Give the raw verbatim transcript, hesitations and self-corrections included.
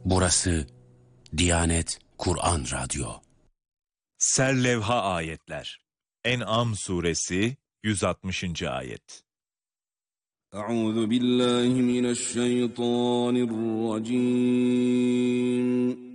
Burası Diyanet Kur'an Radyo. Serlevha ayetler. En'am suresi yüz altmışıncı ayet. Euzu billahi mineşşeytanirracim.